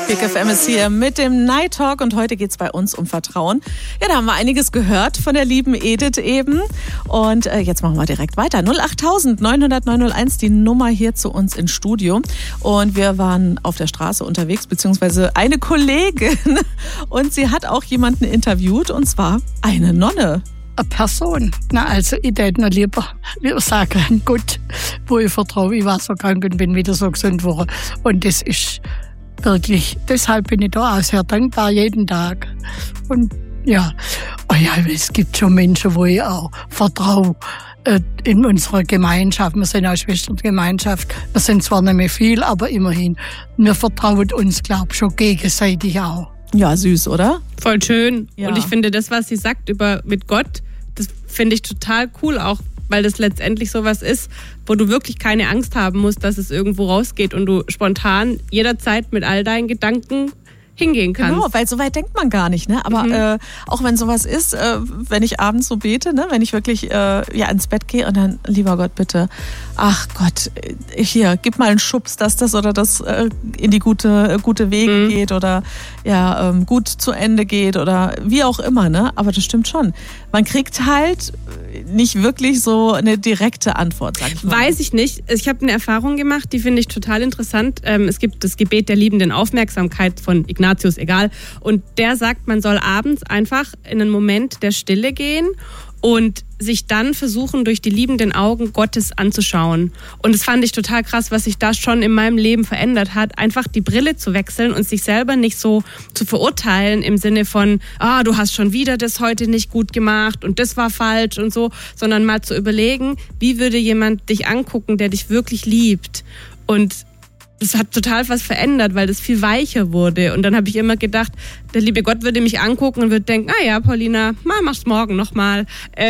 Big FM ist hier mit dem Night Talk und heute geht es bei uns um Vertrauen. Ja, da haben wir einiges gehört von der lieben Edith eben und jetzt machen wir direkt weiter. 08000 900 901, die Nummer hier zu uns ins Studio und wir waren auf der Straße unterwegs, beziehungsweise eine Kollegin und sie hat auch jemanden interviewt und zwar eine Nonne. Eine Person. Na, also ich hätte noch lieber sagen, Gott, wo ich vertraue. Ich war so krank und bin wieder so gesund geworden. Und das ist wirklich, deshalb bin ich da auch sehr dankbar jeden Tag. Und ja, oh ja, es gibt schon Menschen, wo ich auch vertraue in unserer Gemeinschaft. Wir sind auch Schwestergemeinschaft. Wir sind zwar nicht mehr viel, aber immerhin. Wir vertrauen uns, glaube ich, schon gegenseitig auch. Ja, süß, oder? Voll schön. Ja. Und ich finde, das, was sie sagt mit Gott, das finde ich total cool auch, weil das letztendlich sowas ist, wo du wirklich keine Angst haben musst, dass es irgendwo rausgeht und du spontan jederzeit mit all deinen Gedanken hingehen kannst. Genau, weil so weit denkt man gar nicht, ne? Aber auch wenn sowas ist, wenn ich abends so bete, ne? Wenn ich wirklich ins Bett gehe und dann, lieber Gott, bitte, ach Gott, hier, gib mal einen Schubs, dass das oder das in die gute Wege geht oder gut zu Ende geht oder wie auch immer, ne? Aber das stimmt schon. Man kriegt halt nicht wirklich so eine direkte Antwort, sag ich mal. Weiß ich nicht. Ich habe eine Erfahrung gemacht, die finde ich total interessant. Es gibt das Gebet der liebenden Aufmerksamkeit von Ignatius, egal. Und der sagt, man soll abends einfach in einen Moment der Stille gehen und sich dann versuchen, durch die liebenden Augen Gottes anzuschauen. Und das fand ich total krass, was sich da schon in meinem Leben verändert hat. Einfach die Brille zu wechseln und sich selber nicht so zu verurteilen im Sinne von, du hast schon wieder das heute nicht gut gemacht und das war falsch und so, sondern mal zu überlegen, wie würde jemand dich angucken, der dich wirklich liebt. Und das hat total was verändert, weil das viel weicher wurde. Und dann habe ich immer gedacht, der liebe Gott würde mich angucken und würde denken, Paulina, mach's morgen nochmal.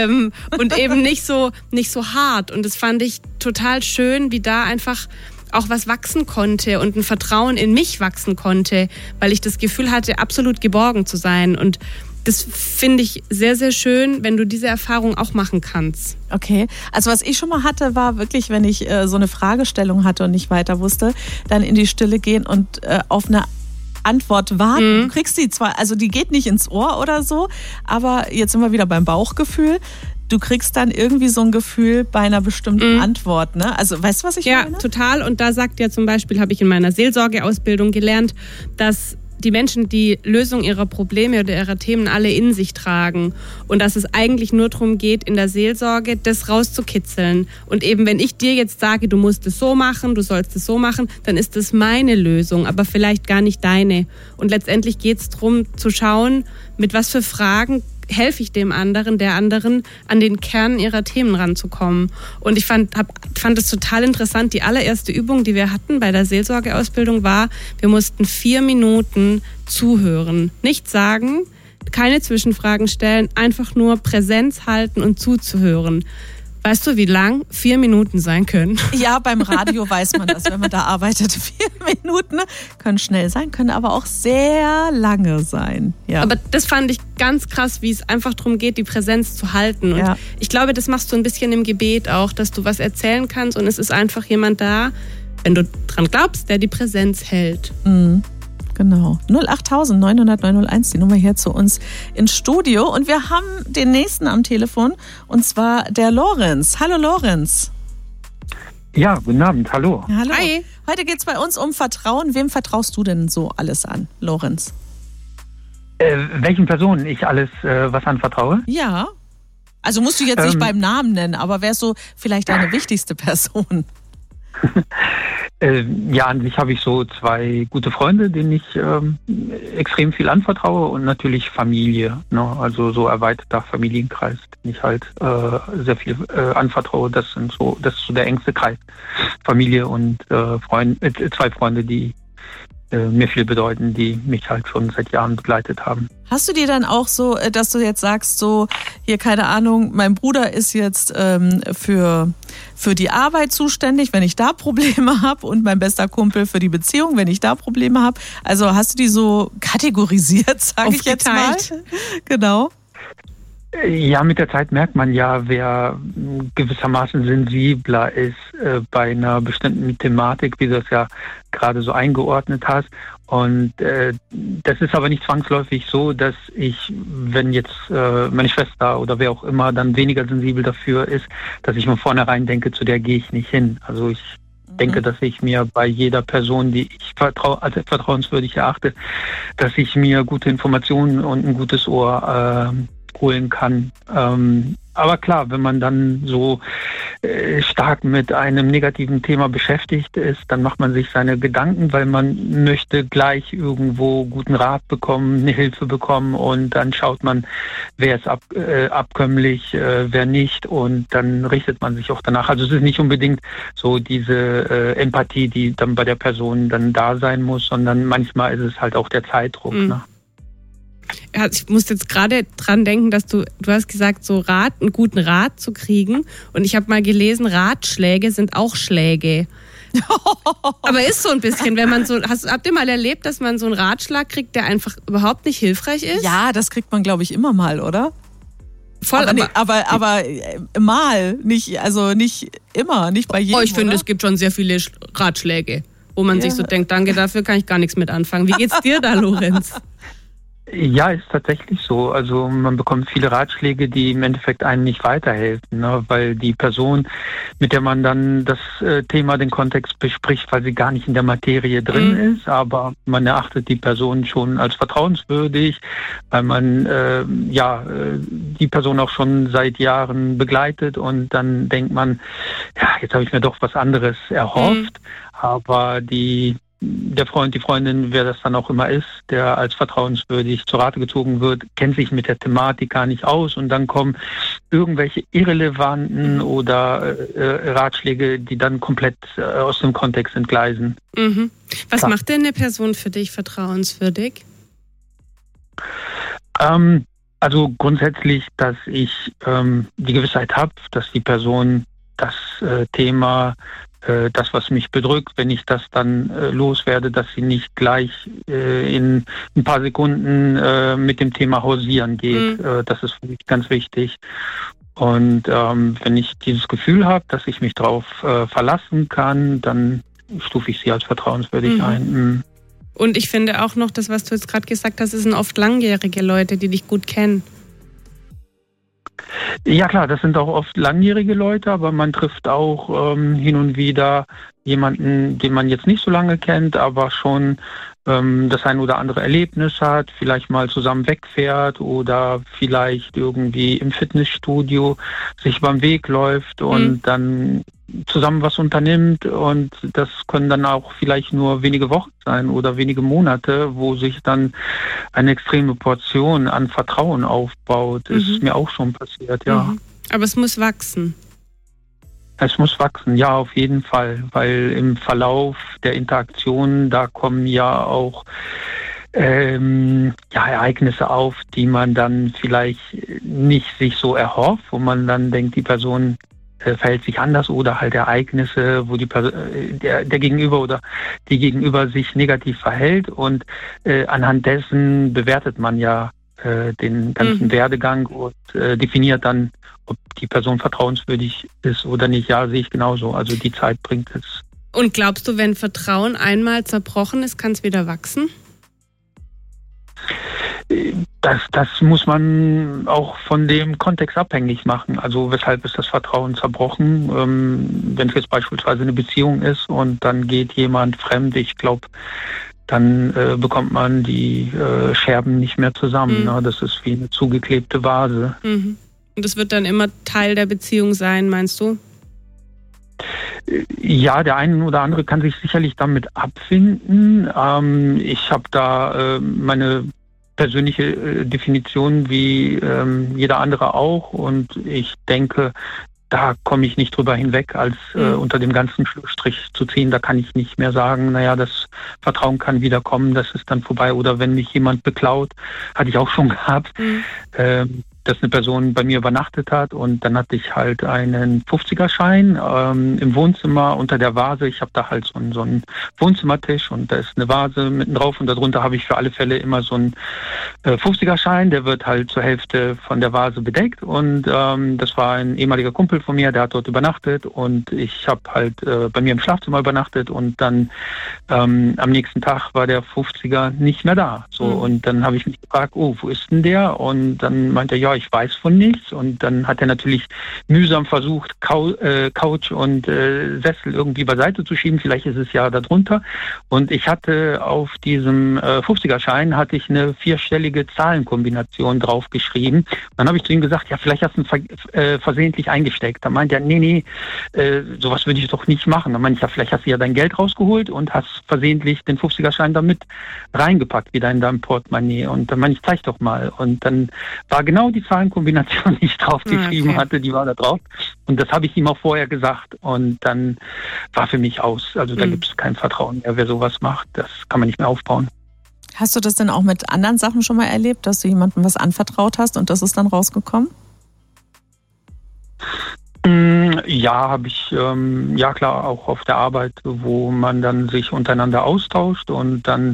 Und eben nicht so hart. Und das fand ich total schön, wie da einfach auch was wachsen konnte und ein Vertrauen in mich wachsen konnte, weil ich das Gefühl hatte, absolut geborgen zu sein. Und das finde ich sehr, sehr schön, wenn du diese Erfahrung auch machen kannst. Okay, also was ich schon mal hatte, war wirklich, wenn ich so eine Fragestellung hatte und nicht weiter wusste, dann in die Stille gehen und auf eine Antwort warten. Du kriegst die zwar, also die geht nicht ins Ohr oder so, aber jetzt sind wir wieder beim Bauchgefühl. Du kriegst dann irgendwie so ein Gefühl bei einer bestimmten Antwort, ne? Also weißt du, was ich meine? Ja, total. Und da sagt ja zum Beispiel, habe ich in meiner Seelsorgeausbildung gelernt, dass die Menschen die Lösung ihrer Probleme oder ihrer Themen alle in sich tragen und dass es eigentlich nur darum geht, in der Seelsorge das rauszukitzeln. Und eben, wenn ich dir jetzt sage, du musst es so machen, du sollst es so machen, dann ist das meine Lösung, aber vielleicht gar nicht deine. Und letztendlich geht es darum zu schauen, mit was für Fragen helfe ich dem anderen, der anderen, an den Kern ihrer Themen ranzukommen. Und ich fand es total interessant. Die allererste Übung, die wir hatten bei der Seelsorgeausbildung war, wir mussten 4 Minuten zuhören. Nichts sagen, keine Zwischenfragen stellen, einfach nur Präsenz halten und zuzuhören. Weißt du, wie lang 4 Minuten sein können? Ja, beim Radio weiß man das, wenn man da arbeitet. 4 Minuten können schnell sein, können aber auch sehr lange sein. Ja. Aber das fand ich ganz krass, wie es einfach darum geht, die Präsenz zu halten. Und ich glaube, das machst du ein bisschen im Gebet auch, dass du was erzählen kannst und es ist einfach jemand da, wenn du dran glaubst, der die Präsenz hält. Genau. 08000 900 901, die Nummer hier zu uns ins Studio. Und wir haben den nächsten am Telefon, und zwar der Lorenz. Hallo Lorenz. Ja, guten Abend, hallo. Ja, hallo. Hi. Heute geht es bei uns um Vertrauen. Wem vertraust du denn so alles an, Lorenz? Welchen Personen ich alles was anvertraue? Ja. Also musst du jetzt nicht beim Namen nennen, aber wer ist so vielleicht deine wichtigste Person? An sich habe ich so 2 gute Freunde, denen ich extrem viel anvertraue und natürlich Familie, ne? Also so erweiterter Familienkreis, den ich halt sehr viel anvertraue. Das ist so der engste Kreis. Familie und 2 Freunde, die mir viel bedeuten, die mich halt schon seit Jahren begleitet haben. Hast du dir dann auch so, dass du jetzt sagst, so, hier, keine Ahnung, mein Bruder ist jetzt für die Arbeit zuständig, wenn ich da Probleme habe, und mein bester Kumpel für die Beziehung, wenn ich da Probleme habe? Also hast du die so kategorisiert, sage ich jetzt mal? Genau. Ja, mit der Zeit merkt man ja, wer gewissermaßen sensibler ist bei einer bestimmten Thematik, wie du das ja gerade so eingeordnet hast. Und das ist aber nicht zwangsläufig so, dass ich, wenn jetzt meine Schwester oder wer auch immer dann weniger sensibel dafür ist, dass ich von vornherein denke, zu der gehe ich nicht hin. Also ich denke, dass ich mir bei jeder Person, die ich als vertrauenswürdig erachte, dass ich mir gute Informationen und ein gutes Ohr holen kann. Aber klar, wenn man dann so stark mit einem negativen Thema beschäftigt ist, dann macht man sich seine Gedanken, weil man möchte gleich irgendwo guten Rat bekommen, eine Hilfe bekommen und dann schaut man, wer ist abkömmlich, wer nicht und dann richtet man sich auch danach. Also es ist nicht unbedingt so diese Empathie, die dann bei der Person dann da sein muss, sondern manchmal ist es halt auch der Zeitdruck. Ne? Ich muss jetzt gerade dran denken, dass du hast gesagt, so einen guten Rat zu kriegen. Und ich habe mal gelesen, Ratschläge sind auch Schläge. Aber ist so ein bisschen, wenn man so, habt ihr mal erlebt, dass man so einen Ratschlag kriegt, der einfach überhaupt nicht hilfreich ist? Ja, das kriegt man, glaube ich, immer mal, oder? Voll, aber mal, nicht, also nicht immer, nicht bei jedem. Oh, ich finde, es gibt schon sehr viele Ratschläge, wo man sich so denkt, danke, dafür kann ich gar nichts mit anfangen. Wie geht's dir da, Lorenz? Ja, ist tatsächlich so. Also man bekommt viele Ratschläge, die im Endeffekt einem nicht weiterhelfen, ne? Weil die Person, mit der man dann das Thema, den Kontext bespricht, weil sie gar nicht in der Materie drin ist, aber man erachtet die Person schon als vertrauenswürdig, weil man die Person auch schon seit Jahren begleitet und dann denkt man, ja, jetzt habe ich mir doch was anderes erhofft, aber der Freund, die Freundin, wer das dann auch immer ist, der als vertrauenswürdig zur Rate gezogen wird, kennt sich mit der Thematik gar nicht aus und dann kommen irgendwelche irrelevanten oder Ratschläge, die dann komplett aus dem Kontext entgleisen. Mhm. Was macht denn eine Person für dich vertrauenswürdig? Also grundsätzlich, dass ich die Gewissheit habe, dass die Person das Thema, das, was mich bedrückt, wenn ich das dann loswerde, dass sie nicht gleich in ein paar Sekunden mit dem Thema hausieren geht. Das ist für mich ganz wichtig. Und wenn ich dieses Gefühl habe, dass ich mich darauf verlassen kann, dann stufe ich sie als vertrauenswürdig ein. Und ich finde auch noch, das, was du jetzt gerade gesagt hast, sind oft langjährige Leute, die dich gut kennen. Ja klar, das sind auch oft langjährige Leute, aber man trifft auch hin und wieder jemanden, den man jetzt nicht so lange kennt, aber schon das ein oder andere Erlebnis hat, vielleicht mal zusammen wegfährt oder vielleicht irgendwie im Fitnessstudio sich beim Weg läuft und dann zusammen was unternimmt und das können dann auch vielleicht nur wenige Wochen sein oder wenige Monate, wo sich dann eine extreme Portion an Vertrauen aufbaut. Ist mir auch schon passiert, ja. Aber es muss wachsen. Es muss wachsen, ja, auf jeden Fall, weil im Verlauf der Interaktion, da kommen ja auch Ereignisse auf, die man dann vielleicht nicht sich so erhofft, wo man dann denkt, die Person verhält sich anders oder halt Ereignisse, wo der Gegenüber oder die Gegenüber sich negativ verhält und anhand dessen bewertet man ja den ganzen Werdegang und definiert dann, ob die Person vertrauenswürdig ist oder nicht. Ja, sehe ich genauso. Also die Zeit bringt es. Und glaubst du, wenn Vertrauen einmal zerbrochen ist, kann es wieder wachsen? Das muss man auch von dem Kontext abhängig machen. Also weshalb ist das Vertrauen zerbrochen? Wenn es jetzt beispielsweise eine Beziehung ist und dann geht jemand fremd, ich glaube, dann bekommt man die Scherben nicht mehr zusammen. Ne? Das ist wie eine zugeklebte Vase. Und das wird dann immer Teil der Beziehung sein, meinst du? Ja, der eine oder andere kann sich sicherlich damit abfinden. Ich habe da meine persönliche Definition wie jeder andere auch und ich denke, da komme ich nicht drüber hinweg, als unter dem ganzen Schlussstrich zu ziehen. Da kann ich nicht mehr sagen, naja, das Vertrauen kann wieder kommen, das ist dann vorbei. Oder wenn mich jemand beklaut, hatte ich auch schon gehabt, dass eine Person bei mir übernachtet hat und dann hatte ich halt einen 50er-Schein im Wohnzimmer unter der Vase. Ich habe da halt so einen Wohnzimmertisch und da ist eine Vase mitten drauf und darunter habe ich für alle Fälle immer so einen 50er-Schein, der wird halt zur Hälfte von der Vase bedeckt und das war ein ehemaliger Kumpel von mir, der hat dort übernachtet und ich habe halt bei mir im Schlafzimmer übernachtet und dann am nächsten Tag war der 50er nicht mehr da. So, und dann habe ich mich gefragt, wo ist denn der? Und dann meinte er, ja, ich weiß von nichts. Und dann hat er natürlich mühsam versucht, Couch und Sessel irgendwie beiseite zu schieben. Vielleicht ist es ja darunter. Und ich hatte auf diesem 50er-Schein hatte ich eine 4-stellige Zahlenkombination draufgeschrieben. Dann habe ich zu ihm gesagt, ja, vielleicht hast du ihn versehentlich eingesteckt. Da meinte er, nee, sowas würde ich doch nicht machen. Dann meinte ich, ja, vielleicht hast du ja dein Geld rausgeholt und hast versehentlich den 50er-Schein damit reingepackt, wieder in deinem Portemonnaie. Und dann meinte ich, zeig doch mal. Und dann war genau die Zahlenkombination, die ich draufgeschrieben hatte, die war da drauf. Und das habe ich ihm auch vorher gesagt. Und dann war für mich aus. Also da gibt es kein Vertrauen mehr. Wer sowas macht, das kann man nicht mehr aufbauen. Hast du das denn auch mit anderen Sachen schon mal erlebt, dass du jemandem was anvertraut hast und das ist dann rausgekommen? Ja, habe ich, ja klar, auch auf der Arbeit, wo man dann sich untereinander austauscht und dann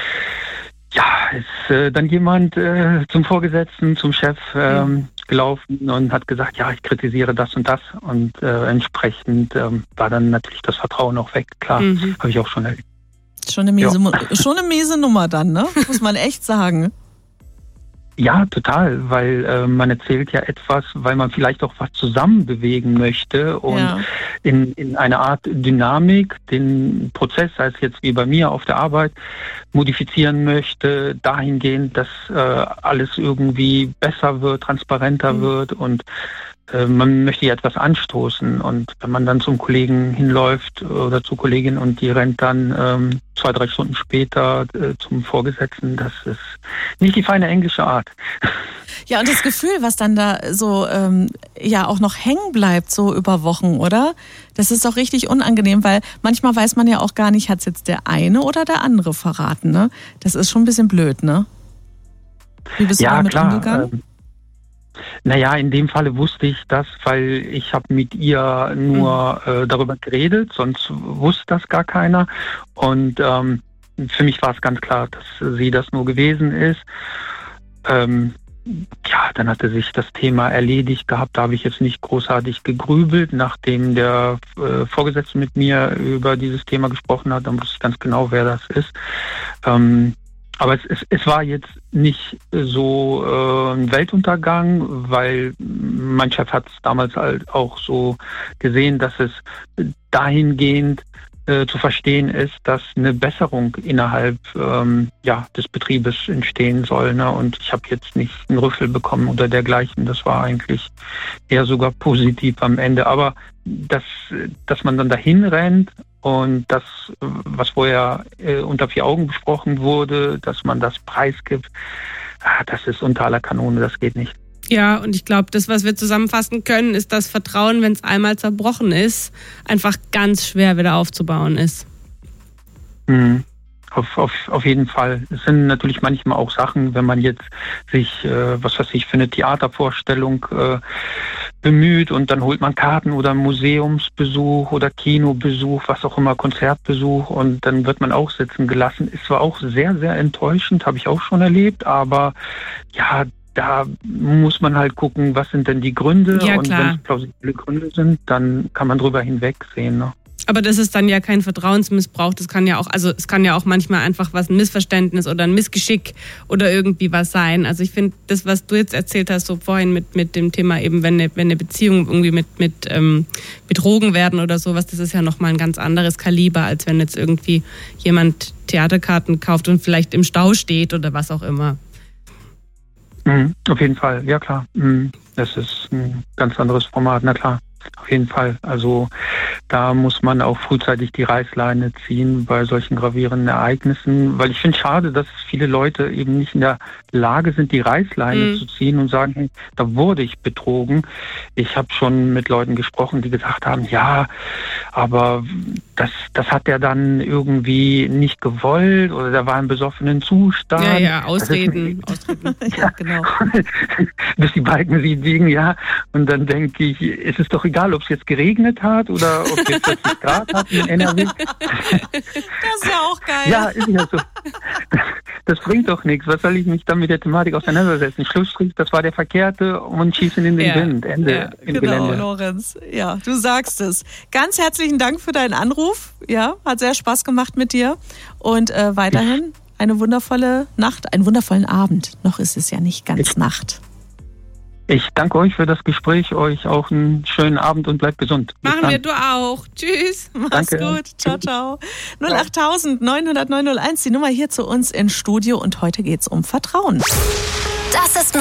ist dann jemand zum Vorgesetzten, zum Chef gelaufen und hat gesagt, ja, ich kritisiere das und das und entsprechend war dann natürlich das Vertrauen auch weg, klar, habe ich auch schon erlebt. Schon eine miese Nummer dann, ne? Muss man echt sagen. Ja, total, weil man erzählt ja etwas, weil man vielleicht auch was zusammen bewegen möchte und in einer Art Dynamik den Prozess, sei es jetzt wie bei mir auf der Arbeit, modifizieren möchte, dahingehend, dass alles irgendwie besser wird, transparenter wird und man möchte ja etwas anstoßen und wenn man dann zum Kollegen hinläuft oder zur Kollegin und die rennt dann 2-3 Stunden später zum Vorgesetzten, das ist nicht die feine englische Art. Ja, und das Gefühl, was dann da so auch noch hängen bleibt, so über Wochen, oder? Das ist doch richtig unangenehm, weil manchmal weiß man ja auch gar nicht, hat es jetzt der eine oder der andere verraten, ne? Das ist schon ein bisschen blöd, ne? Wie bist du damit umgegangen? Naja, in dem Falle wusste ich das, weil ich habe mit ihr nur darüber geredet, sonst wusste das gar keiner. Und für mich war es ganz klar, dass sie das nur gewesen ist. Dann hatte sich das Thema erledigt gehabt. Da habe ich jetzt nicht großartig gegrübelt. Nachdem der Vorgesetzte mit mir über dieses Thema gesprochen hat, dann wusste ich ganz genau, wer das ist. Aber es war jetzt nicht so ein Weltuntergang, weil mein Chef hat es damals halt auch so gesehen, dass es dahingehend zu verstehen ist, dass eine Besserung innerhalb des Betriebes entstehen soll. Ne? Und ich habe jetzt nicht einen Rüffel bekommen oder dergleichen. Das war eigentlich eher sogar positiv am Ende. Aber dass man dann dahin rennt und das, was vorher unter 4 Augen besprochen wurde, dass man das preisgibt, das ist unter aller Kanone, das geht nicht. Ja, und ich glaube, das, was wir zusammenfassen können, ist, dass Vertrauen, wenn es einmal zerbrochen ist, einfach ganz schwer wieder aufzubauen ist. Auf jeden Fall. Es sind natürlich manchmal auch Sachen, wenn man jetzt sich, für eine Theatervorstellung bemüht und dann holt man Karten oder Museumsbesuch oder Kinobesuch, was auch immer, Konzertbesuch und dann wird man auch sitzen gelassen. Ist zwar auch sehr, sehr enttäuschend, habe ich auch schon erlebt, aber ja, da muss man halt gucken, was sind denn die Gründe und wenn es plausible Gründe sind, dann kann man drüber hinwegsehen. Ne? Aber das ist dann ja kein Vertrauensmissbrauch. Das kann ja auch, es kann ja auch manchmal einfach ein Missverständnis oder ein Missgeschick oder irgendwie was sein. Also ich finde, das, was du jetzt erzählt hast, so vorhin mit dem Thema eben, wenn eine Beziehung irgendwie mit betrogen werden oder sowas, das ist ja nochmal ein ganz anderes Kaliber, als wenn jetzt irgendwie jemand Theaterkarten kauft und vielleicht im Stau steht oder was auch immer. Auf jeden Fall, ja klar. Das ist ein ganz anderes Format, na klar. Auf jeden Fall. Also da muss man auch frühzeitig die Reißleine ziehen bei solchen gravierenden Ereignissen, weil ich finde schade, dass viele Leute eben nicht in der Lage sind, die Reißleine zu ziehen und sagen, hey, da wurde ich betrogen. Ich habe schon mit Leuten gesprochen, die gesagt haben, ja, aber das hat er dann irgendwie nicht gewollt oder der war im besoffenen Zustand. Ja, Ausreden. Ja, genau. Bis die Balken sie biegen, ja. Und dann denke ich, ist es doch egal, ob es jetzt geregnet hat oder ob es 40 Grad hat in NRW. Das ist ja auch geil. Ja, ist ja so. Das bringt doch nichts. Was soll ich mich dann mit der Thematik auseinandersetzen? Schlussstrich, das war der Verkehrte und schießen in den Wind. Ende im genau, Gelände. Lorenz. Ja, du sagst es. Ganz herzlichen Dank für deinen Anruf. Ja, hat sehr Spaß gemacht mit dir. Und weiterhin eine wundervolle Nacht, einen wundervollen Abend. Noch ist es ja nicht ganz Nacht. Ich danke euch für das Gespräch, euch auch einen schönen Abend und bleibt gesund. Machen wir, du auch. Tschüss. Mach's gut. Ciao, ciao. 08000 900 901, die Nummer hier zu uns ins Studio und heute geht's um Vertrauen. Das ist